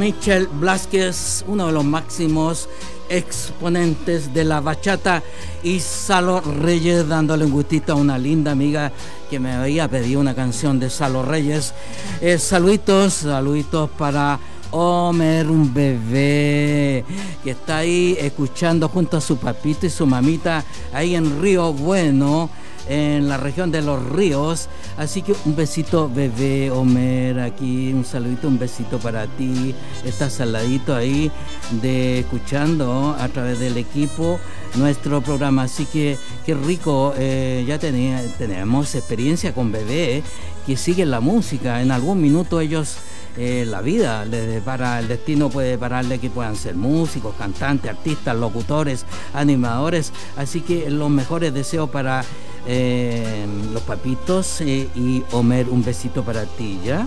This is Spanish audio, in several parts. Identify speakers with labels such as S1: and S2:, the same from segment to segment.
S1: Michel Blázquez, uno de los máximos exponentes de la bachata, y Salo Reyes dándole un gustito a una linda amiga que me había pedido una canción de Salo Reyes. Saluditos para Homer, un bebé que está ahí escuchando junto a su papito y su mamita ahí en Río Bueno, en la región de Los Ríos. Así que un besito, bebé Homer, aquí un saludito, un besito para ti. Estás al ladito ahí de escuchando a través del equipo nuestro programa. Así que qué rico, ya tenemos experiencia con bebé que siguen la música. En algún minuto ellos, la vida les depara, el destino puede depararle que puedan ser músicos, cantantes, artistas, locutores, animadores. Así que los mejores deseos para los papitos, y Homer, un besito para ti, ¿ya?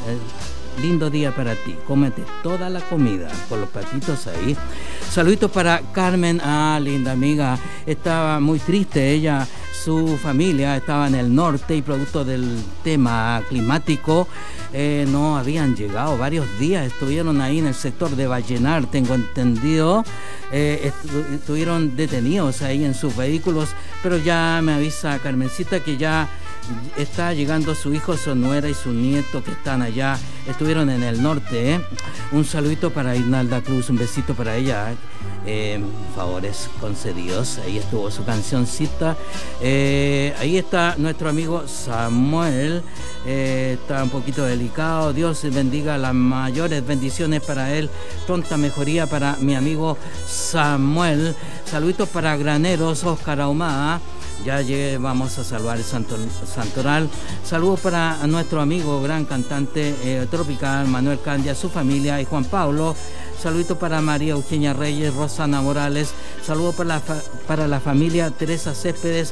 S1: Lindo día para ti, cómete toda la comida con los papitos ahí. Saluditos para Carmen, linda amiga, estaba muy triste ella. Su familia estaba en el norte y producto del tema climático no habían llegado varios días, estuvieron ahí en el sector de Vallenar, tengo entendido. Estuvieron detenidos ahí en sus vehículos, pero ya me avisa Carmencita que ya está llegando su hijo, su nuera y su nieto que están allá, estuvieron en el norte. Un saludito para Ignalda Cruz, un besito para ella. Favores concedidos, ahí estuvo su cancioncita. Ahí está nuestro amigo Samuel, está un poquito delicado. Dios bendiga, las mayores bendiciones para él, pronta mejoría para mi amigo Samuel. Saluditos para Graneros, Oscar Ahumada. Ya vamos a saludar el Santoral. Saludos para nuestro amigo, gran cantante tropical, Manuel Candia, su familia y Juan Pablo. Saluditos para María Eugenia Reyes, Rosana Morales. Saludos para la familia Teresa Céspedes.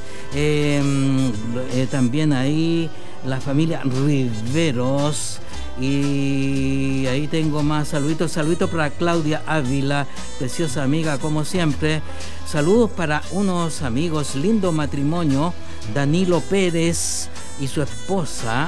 S1: También ahí la familia Riveros. Y ahí tengo más saluditos. Saluditos para Claudia Ávila, preciosa amiga como siempre. Saludos para unos amigos, lindo matrimonio, Danilo Pérez y su esposa,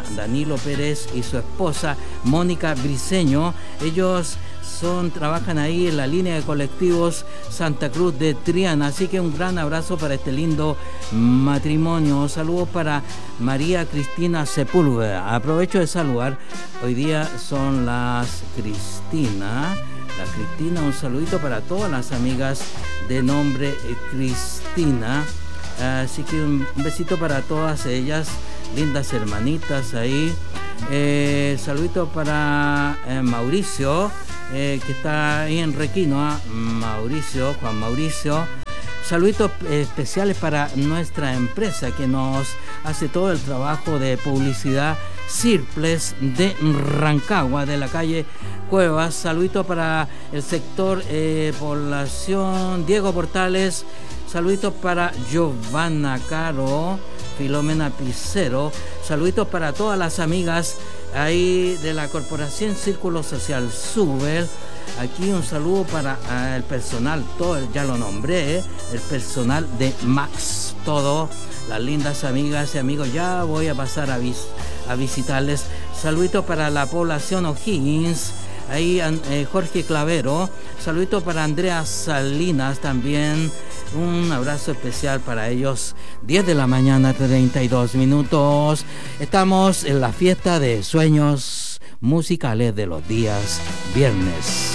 S1: Mónica Briceño. Ellos trabajan ahí en la línea de colectivos Santa Cruz de Triana, así que un gran abrazo para este lindo matrimonio. Saludos para María Cristina Sepúlveda. Aprovecho de saludar, hoy día son las Cristina, un saludito para todas las amigas de nombre Cristina, así que un besito para todas ellas, lindas hermanitas ahí. Saludito para Mauricio, que está ahí en Requinoa, Juan Mauricio. Saluditos especiales para nuestra empresa que nos hace todo el trabajo de publicidad, Cirples de Rancagua, de la calle Cuevas. Saluditos para el sector población Diego Portales. Saluditos para Giovanna Caro, Filomena Picero. Saluditos para todas las amigas ahí de la Corporación Círculo Social Subel. Aquí un saludo para el personal, todo, ya lo nombré, el personal de Max, todo, las lindas amigas y amigos. Ya voy a pasar a visitarles. Saluditos para la población O'Higgins, ahí Jorge Clavero. Saluditos para Andrea Salinas también. Un abrazo especial para ellos. 10 de la mañana, 32 minutos. Estamos en la fiesta de sueños musicales de los días viernes.